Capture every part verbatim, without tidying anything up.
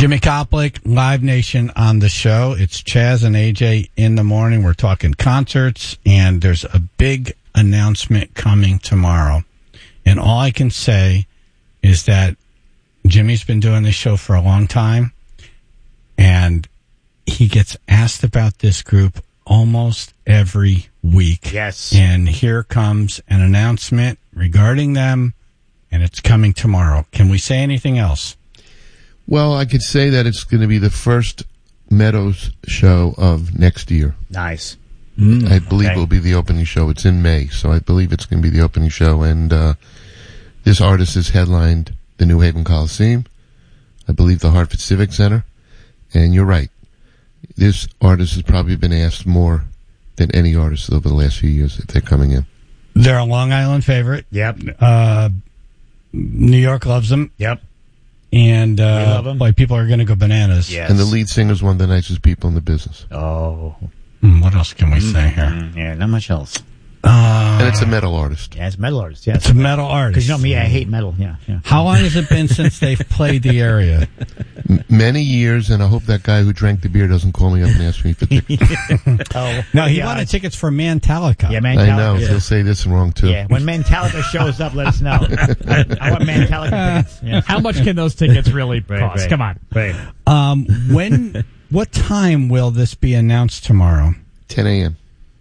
Jimmy Koplik, Live Nation on the show. It's Chaz and A J in the morning. We're talking concerts, and there's a big announcement coming tomorrow. And all I can say is that Jimmy's been doing this show for a long time, and he gets asked about this group almost every week. Yes. And here comes an announcement regarding them, and it's coming tomorrow. Can we say anything else? Well, I could say that it's going to be the first Meadows show of next year. Nice. Mm, I believe okay. it will be the opening show. It's in May, so I believe it's going to be the opening show. And uh, this artist has headlined the New Haven Coliseum, I believe the Hartford Civic Center. And you're right. This artist has probably been asked more than any artist over the last few years if they're coming in. They're a Long Island favorite. Yep. Uh, New York loves them. Yep. And uh, like people are going to go bananas. Yes. And the lead singer is one of the nicest people in the business. Oh. Mm, what else can we mm-hmm. say here? Yeah, not much else. Uh, and it's a metal artist. Yeah, it's a metal artist. Yeah, it's a metal artist. Because you know me, I hate metal. Yeah, yeah. How long has it been since they've played the area? M- many years, and I hope that guy who drank the beer doesn't call me up and ask me for tickets. oh, no, he yeah, wanted tickets for Mantalica. Yeah, Mantalica. I know. Yeah. He'll say this wrong, too. Yeah, when Mantalica shows up, let us know. I, I want Mantalica tickets. Yeah. How much can those tickets really right, cost? Right, Come on. Right. Um, when, what time will this be announced tomorrow? ten a.m.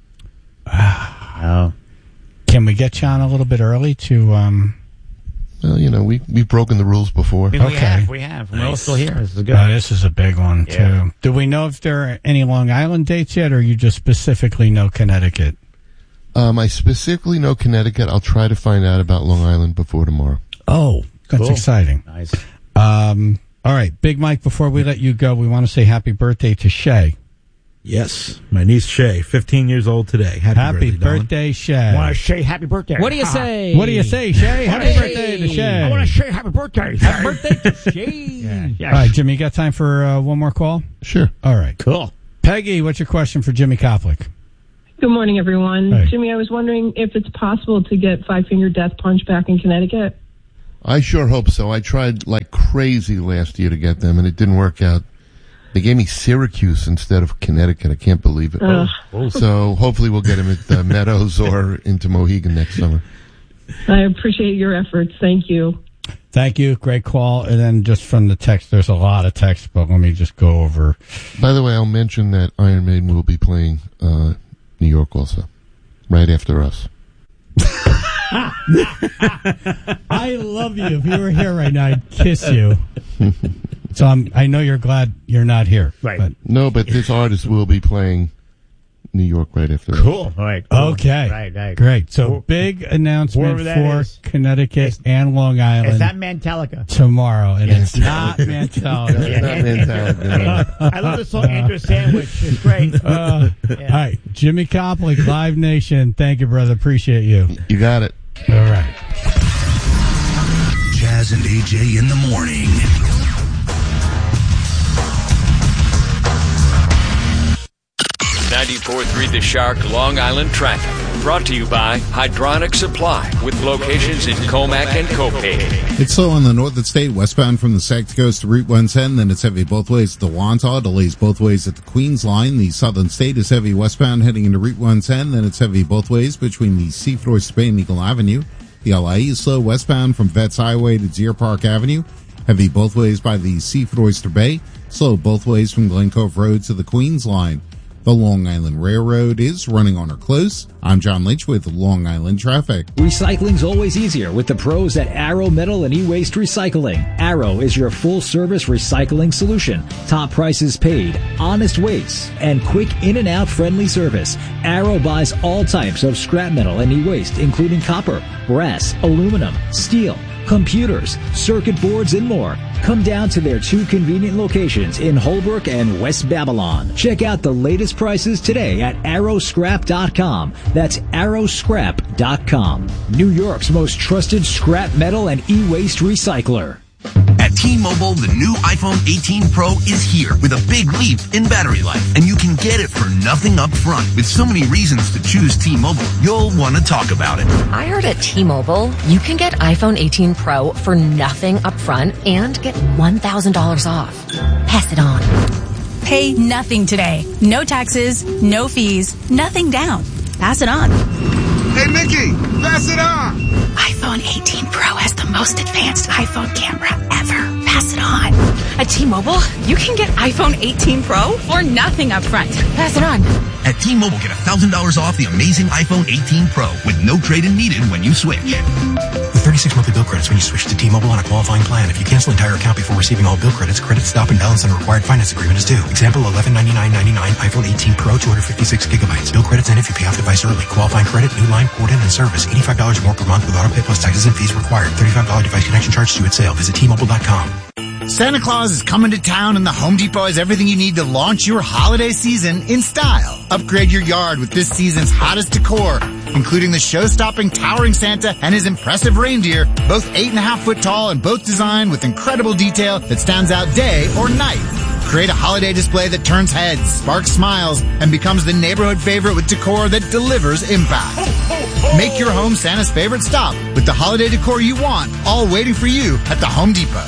Oh. Can we get you on a little bit early to... Um... Well, you know, we, we've broken the rules before. We, okay. We have. We have. Nice. We're all still here. This is good. Uh, this is a big one, yeah. too. Do we know if there are any Long Island dates yet, or you just specifically know Connecticut? Um, I specifically know Connecticut. I'll try to find out about Long Island before tomorrow. Oh, that's cool. exciting. Nice. Um, all right, Big Mike, before we let you go, we want to say happy birthday to Shay. Yes, my niece Shay, fifteen years old today. Happy, happy birthday, birthday, Shay. I want to say happy birthday. What do you say? What do you say, Shay? Happy hey, birthday to Shay. I want to say happy birthday. Happy birthday to Shay. Yeah, yes. All right, Jimmy, you got time for uh, one more call? Sure. All right. Cool. Peggy, what's your question for Jimmy Koplik? Good morning, everyone. Hey. Jimmy, I was wondering if it's possible to get Five Finger Death Punch back in Connecticut. I sure hope so. I tried like crazy last year to get them, and it didn't work out. They gave me Syracuse instead of Connecticut. I can't believe it. Uh, so hopefully we'll get them at uh, Meadows or into Mohegan next summer. I appreciate your efforts. Thank you. Thank you. Great call. And then just from the text, there's a lot of text, but let me just go over. By the way, I'll mention that Iron Maiden will be playing uh, New York also, right after us. I love you. If you were here right now, I'd kiss you. So I'm, I know you're glad you're not here. Right. But. No, but this artist will be playing New York right after us. Cool. All right. Cool. Okay. Right, right. Great. So Where, big announcement for is. Connecticut It's, and Long Island. It's not Mantalica. Tomorrow. And Yes. it's not Mantalica. It's not Mantalica. I love the song Andrew Sandwich. It's great. Uh, yeah. All right. Jimmy Koplik, Live Nation. Thank you, brother. Appreciate you. You got it. All right. Chaz and A J in the morning. ninety-four point three The Shark, Long Island traffic. Brought to you by Hydronic Supply, with locations in Comac and Copay. It's slow on the Northern State, westbound from the Sac Coast to Route one ten, then it's heavy both ways at the Wantagh, delays both ways at the Queens Line. The Southern State is heavy westbound heading into Route one ten, then it's heavy both ways between the Seaford Bay and Eagle Avenue. The L I E is slow westbound from Vets Highway to Deer Park Avenue, heavy both ways by the Seaford Oyster Bay, slow both ways from Glen Cove Road to the Queens Line. The Long Island Railroad is running on or close. I'm John Lynch with Long Island Traffic. Recycling's always easier with the pros at Arrow Metal and E-Waste Recycling. Arrow is your full-service recycling solution. Top prices paid, honest weights, and quick in-and-out friendly service. Arrow buys all types of scrap metal and e-waste, including copper, brass, aluminum, steel, computers, circuit boards, and more. Come down to their two convenient locations in Holbrook and West Babylon. Check out the latest prices today at arrow scrap dot com. That's arrow scrap dot com. New York's most trusted scrap metal and e-waste recycler. At T-Mobile, the new iPhone eighteen Pro is here with a big leap in battery life, and you can get it for nothing up front. With so many reasons to choose T-Mobile, you'll want to talk about it. I heard at T-Mobile, you can get iPhone eighteen Pro for nothing up front and get one thousand dollars off. Pass it on. Pay nothing today. No taxes, no fees, nothing down. Pass it on. Hey, Mickey, pass it on. iPhone eighteen Pro has the most advanced iPhone camera ever. Pass it on. At T-Mobile, you can get iPhone eighteen Pro For nothing up front. Pass it on. At T-Mobile, get one thousand dollars off the amazing iPhone eighteen Pro with no trade-in needed when you switch. With thirty-six monthly bill credits when you switch to T-Mobile on a qualifying plan. If you cancel an entire account before receiving all bill credits, credit stop and balance on a required finance agreement is due. Example, eleven ninety-nine ninety-nine iPhone eighteen Pro, two hundred fifty-six gigabytes. Bill credits end if you pay off device early. Qualifying credit, new line, port in, and service. eighty-five dollars more per month with auto pay plus taxes and fees required. thirty-five dollars device connection charge due at sale. Visit T Mobile dot com. Santa Claus is coming to town and the Home Depot has everything you need to launch your holiday season in style. Upgrade your yard with this season's hottest decor, including the show-stopping towering Santa and his impressive reindeer, both eight and a half foot tall and both designed with incredible detail that stands out day or night. Create a holiday display that turns heads, sparks smiles, and becomes the neighborhood favorite with decor that delivers impact. Make your home Santa's favorite stop with the holiday decor you want, all waiting for you at the Home Depot.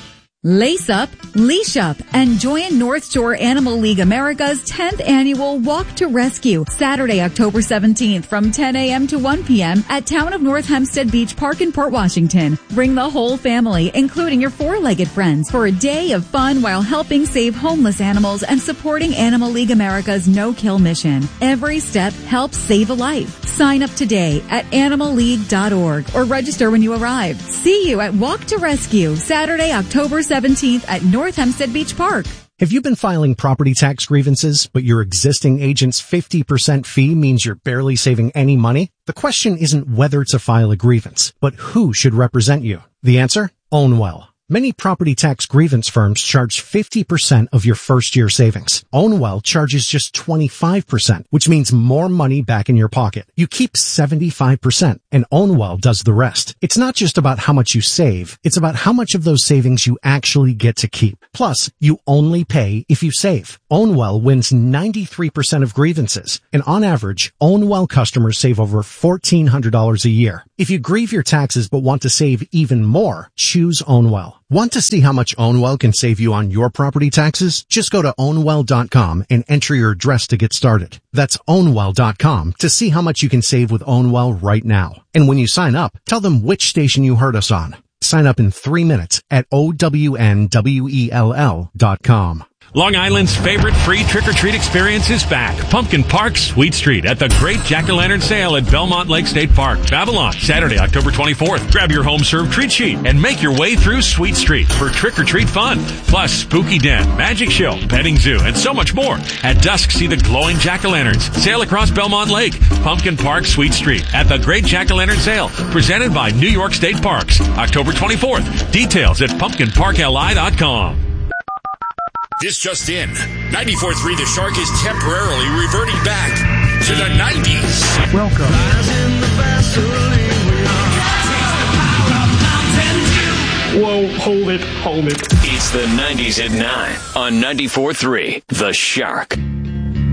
Lace up, leash up, and join North Shore Animal League America's tenth annual Walk to Rescue, Saturday, October seventeenth from ten a.m. to one p.m. at Town of North Hempstead Beach Park in Port Washington. Bring the whole family, including your four-legged friends, for a day of fun while helping save homeless animals and supporting Animal League America's no-kill mission. Every step helps save a life. Sign up today at animal league dot org or register when you arrive. See you at Walk to Rescue, Saturday, October seventeenth at North Hempstead Beach Park. Have you been filing property tax grievances, but your existing agent's fifty percent fee means you're barely saving any money? The question isn't whether to file a grievance, but who should represent you. The answer? Ownwell. Many property tax grievance firms charge fifty percent of your first year savings. Ownwell charges just twenty-five percent, which means more money back in your pocket. You keep seventy-five percent, and Ownwell does the rest. It's not just about how much you save, it's about how much of those savings you actually get to keep. Plus, you only pay if you save. Ownwell wins ninety-three percent of grievances, and on average, Ownwell customers save over fourteen hundred dollars a year. If you grieve your taxes but want to save even more, choose Ownwell. Want to see how much Ownwell can save you on your property taxes? Just go to ownwell dot com and enter your address to get started. That's ownwell dot com to see how much you can save with Ownwell right now. And when you sign up, tell them which station you heard us on. Sign up in three minutes at O W N W E L L dot com. Long Island's favorite free trick-or-treat experience is back. Pumpkin Park, Sweet Street at the Great Jack-O-Lantern Sale at Belmont Lake State Park, Babylon, Saturday, October twenty-fourth. Grab your home-served treat sheet and make your way through Sweet Street for trick-or-treat fun. Plus, Spooky Den, Magic Show, Petting Zoo, and so much more. At dusk, see the glowing Jack-O-Lanterns. Sail across Belmont Lake. Pumpkin Park, Sweet Street at the Great Jack-O-Lantern Sale, presented by New York State Parks, October twenty-fourth. Details at pumpkin park l i dot com. This just in. ninety-four point three The Shark is temporarily reverting back to the nineties. Welcome. Whoa, hold it, hold it. It's the nineties at nine on ninety-four point three The Shark.